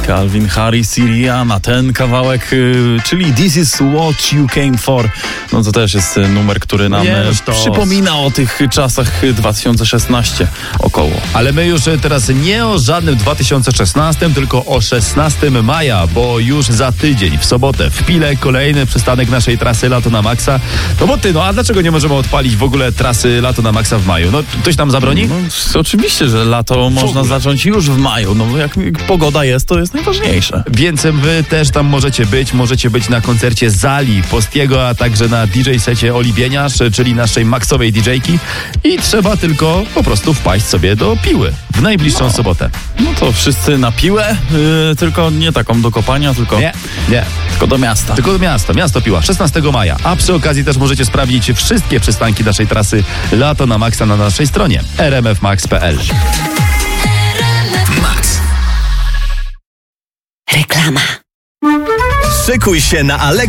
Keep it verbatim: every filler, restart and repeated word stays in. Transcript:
Calvin Harris i Rihanna, ten kawałek, yy, czyli This is what you came for. No to też jest numer, który nam Nie, to... przypomina o tych czasach dwa tysiące szesnastym około. Ale my już teraz nie o żadnym dwa tysiące szesnastym, tylko o szesnastego maja, bo już za tydzień, w sobotę, w Pile, kolejny przystanek naszej trasy Lato na Maxa. No bo ty, no a dlaczego nie możemy odpalić w ogóle trasy Lato na Maxa w maju? No ktoś nam zabroni? No, oczywiście, że lato można zacząć już w maju, no bo jak pogoda jest, to jest najważniejsze. Więc wy też tam możecie być, możecie być na koncercie Zali Postiego, a także na D J secie Oli Bieniasz, czyli naszej maksowej D J ki i trzeba tylko po prostu wpaść sobie do Piły w najbliższą no. sobotę. No to wszyscy na Piłę, yy, tylko nie taką do kopania, tylko, Nie, nie. tylko do miasta. Tylko do miasta, miasto Piła, szesnastego maja. A przy okazji też możecie sprawdzić wszystkie przystanki naszej trasy Lato na Maxa na naszej stronie r m f max kropka p l. Max. Reklama. Szykuj się na Allegro.